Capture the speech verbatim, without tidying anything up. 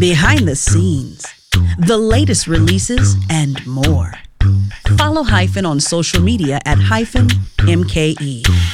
behind the scenes, the latest releases, and more. Follow Hyphen on social media at Hyphen M K E.